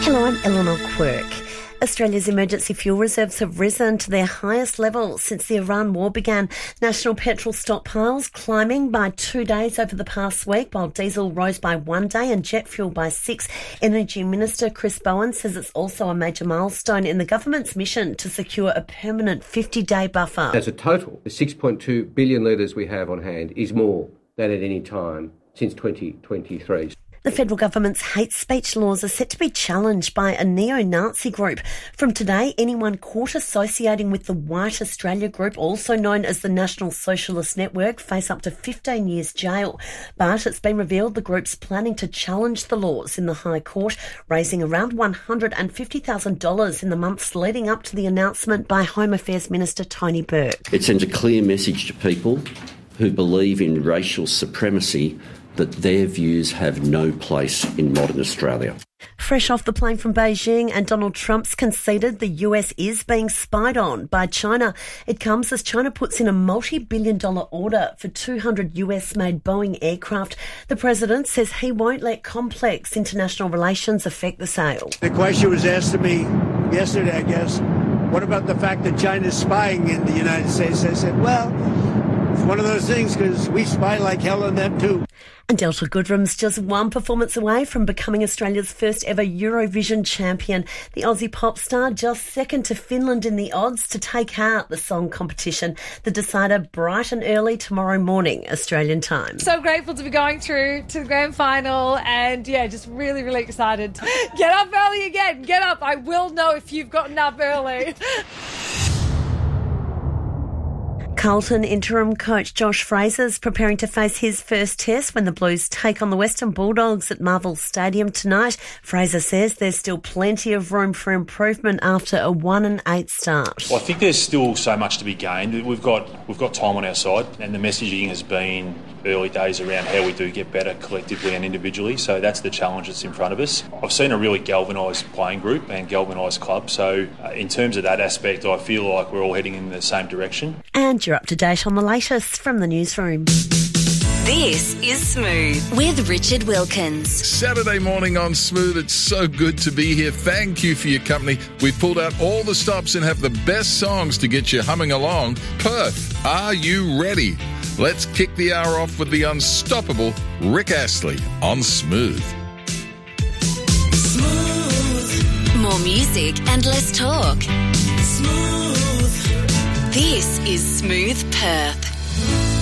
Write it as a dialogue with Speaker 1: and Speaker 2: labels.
Speaker 1: Hello, I'm Eleanor Quirk. Australia's emergency fuel reserves have risen to their highest level since the Iran war began. National petrol stockpiles climbing by 2 days over the past week, while diesel rose by 1 day and jet fuel by 6. Energy Minister Chris Bowen says it's also a major milestone in the government's mission to secure a permanent 50-day buffer.
Speaker 2: As a total, the 6.2 billion litres we have on hand is more than at any time since 2023.
Speaker 1: The federal government's hate speech laws are set to be challenged by a neo-Nazi group. From today, anyone caught associating with the White Australia group, also known as the National Socialist Network, face up to 15 years jail. But it's been revealed the group's planning to challenge the laws in the High Court, raising around $150,000 in the months leading up to the announcement by Home Affairs Minister Tony Burke.
Speaker 3: It sends a clear message to people who believe in racial supremacy that their views have no place in modern Australia.
Speaker 1: Fresh off the plane from Beijing, and Donald Trump's conceded the US is being spied on by China. It comes as China puts in a multi-billion-dollar order for 200 US-made Boeing aircraft. The president says he won't let complex international relations affect the sale.
Speaker 4: The question was asked to me yesterday, I guess, what about the fact that China's spying in the United States? I said, well, it's one of those things because we spy like hell on them too.
Speaker 1: And Delta Goodrem's just one performance away from becoming Australia's first ever Eurovision champion. The Aussie pop star just second to Finland in the odds to take out the song competition. The decider bright and early tomorrow morning, Australian time.
Speaker 5: So grateful to be going through to the grand final, and just really, really excited. Get up early again. Get up. I will know if you've gotten up early.
Speaker 1: Carlton interim coach Josh Fraser's preparing to face his first test when the Blues take on the Western Bulldogs at Marvel Stadium tonight. Fraser says there's still plenty of room for improvement after a 1-8 start.
Speaker 6: Well, I think there's still so much to be gained. We've got time on our side, and the messaging has been early days around how we do get better collectively and individually, so that's the challenge that's in front of us. I've seen a really galvanised playing group and galvanised club, so in terms of that aspect, I feel like we're all heading in the same direction.
Speaker 1: And you're up to date on the latest from the newsroom.
Speaker 7: This is Smooth with Richard Wilkins.
Speaker 8: Saturday morning on Smooth. It's so good to be here. Thank you for your company. We've pulled out all the stops and have the best songs to get you humming along. Perth, are you ready? Let's kick the hour off with the unstoppable Rick Astley on Smooth.
Speaker 7: Smooth. More music and less talk. Smooth. This is Smooth Perth.